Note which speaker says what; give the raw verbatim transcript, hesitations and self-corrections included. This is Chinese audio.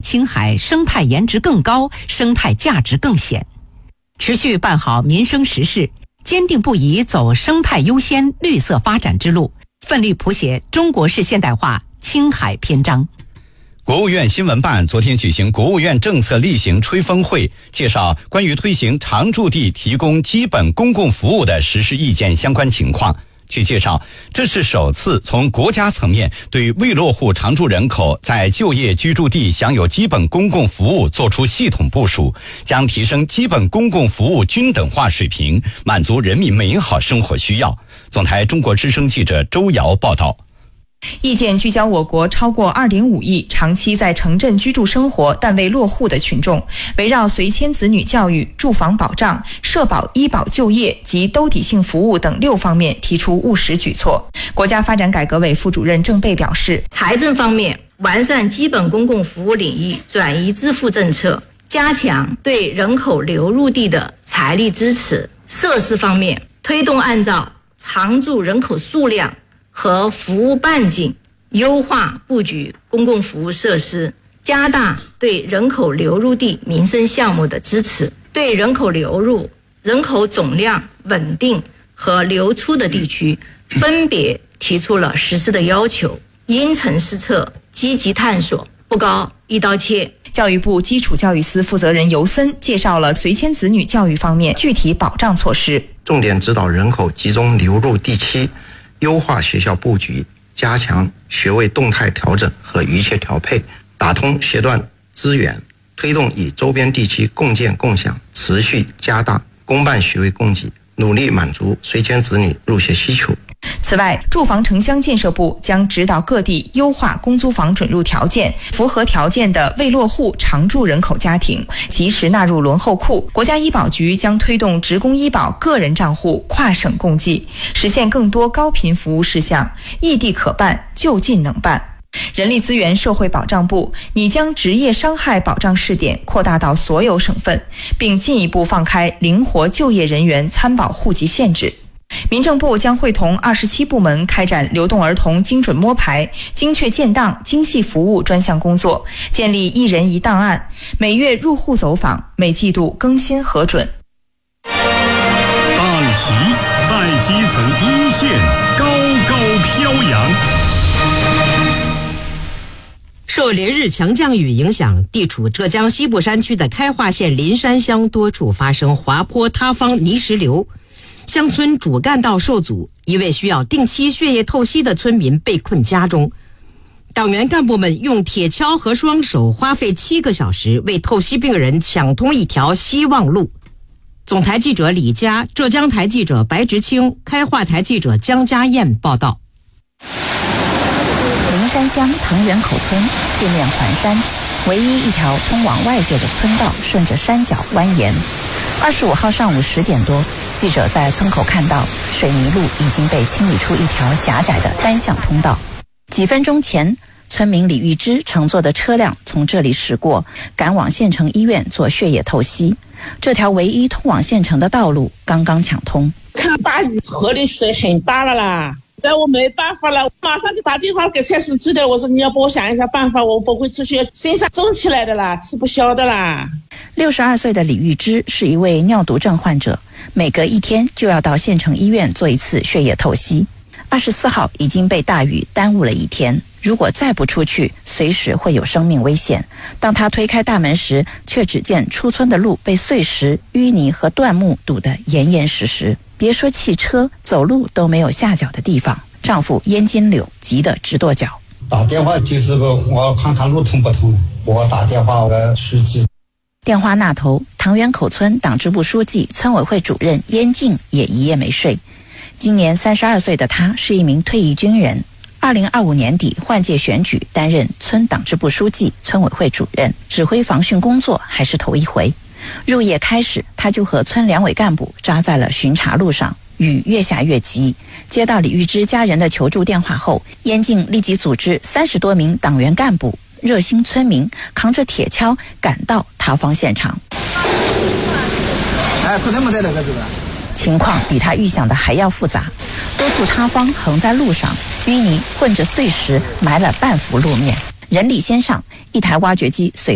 Speaker 1: 青海生态颜值更高，生态价值更显。持续办好民生实事，坚定不移走生态优先、绿色发展之路，奋力谱写中国式现代化青海篇章。
Speaker 2: 国务院新闻办昨天举行国务院政策例行吹风会，介绍关于推行常住地提供基本公共服务的实施意见相关情况。据介绍，这是首次从国家层面对未落户常住人口在就业居住地享有基本公共服务作出系统部署，将提升基本公共服务均等化水平，满足人民美好生活需要。总台中国之声记者周瑶报道。
Speaker 3: 意见聚焦我国超过 二点五亿长期在城镇居住生活但未落户的群众，围绕随迁子女教育、住房保障、社保、医保、就业及兜底性服务等六方面提出务实举措。国家发展改革委副主任郑贝表示，
Speaker 4: 财政方面完善基本公共服务领域转移支付政策，加强对人口流入地的财力支持；设施方面推动按照常住人口数量和服务半径优化布局公共服务设施，加大对人口流入地民生项目的支持，对人口流入、人口总量稳定和流出的地区分别提出了实施的要求，因城施策，积极探索，不搞一刀切。
Speaker 3: 教育部基础教育司负责人尤森介绍了随迁子女教育方面具体保障措施，
Speaker 5: 重点指导人口集中流入地区优化学校布局，加强学位动态调整和预切调配，打通学段资源，推动与周边地区共建共享，持续加大公办学位供给，努力满足随迁子女入学需求。
Speaker 3: 此外，住房城乡建设部将指导各地优化公租房准入条件，符合条件的未落户常住人口家庭及时纳入轮候库。国家医保局将推动职工医保个人账户跨省共济，实现更多高频服务事项异地可办，就近能办。人力资源社会保障部拟将职业伤害保障试点扩大到所有省份，并进一步放开灵活就业人员参保户籍限制。民政部将会同二十七部门开展流动儿童精准摸排、精确建档、精细服务专项工作，建立一人一档案，每月入户走访，每季度更新核准。
Speaker 6: 大旗在基层一线高高飘扬。
Speaker 7: 受连日强降雨影响，地处浙江西部山区的开化县林山乡多处发生滑坡塌方泥石流，乡村主干道受阻，一位需要定期血液透析的村民被困家中。党员干部们用铁锹和双手花费七个小时，为透析病人抢通一条希望路。总台记者李佳，浙江台记者白直清，开化台记者江家燕报道。
Speaker 8: 林山乡藤原口村四面环山，唯一一条通往外界的村道顺着山脚蜿蜒。二十五号上午十点多，记者在村口看到水泥路已经被清理出一条狭窄的单向通道。几分钟前，村民李玉芝乘坐的车辆从这里驶过，赶往县城医院做血液透析。这条唯一通往县城的道路刚刚抢通。
Speaker 9: 看大雨，河里水很大了啦，在我没办法了，马上就打电话给蔡司机的，我说你要帮我想一下办法，我不会出去，身上肿起来的啦，吃不消的啦。
Speaker 8: 六十二岁的李玉芝是一位尿毒症患者，每隔一天就要到县城医院做一次血液透析。二十四号已经被大雨耽误了一天，如果再不出去，随时会有生命危险。当他推开大门时，却只见出村的路被碎石、淤泥和断木堵得严严实实，别说汽车，走路都没有下脚的地方。丈夫燕金柳急得直跺脚。
Speaker 10: 打电话就是个我看看路通不通了，我打电话我的书记。
Speaker 8: 电话那头，藤原口村党支部书记、村委会主任燕静也一夜没睡。今年三十二岁的他是一名退役军人，二零二五年底换届选举，担任村党支部书记、村委会主任，指挥防汛工作还是头一回。入夜开始，他就和村两委干部扎在了巡查路上。雨越下越急，接到李玉芝家人的求助电话后，燕静立即组织三十多名党员干部、热心村民扛着铁锹赶到塌方现场。
Speaker 11: 哎，可能没在那个这个。
Speaker 8: 情况比他预想的还要复杂，多处塌方横在路上，淤泥混着碎石埋了半幅路面。人力先上，一台挖掘机随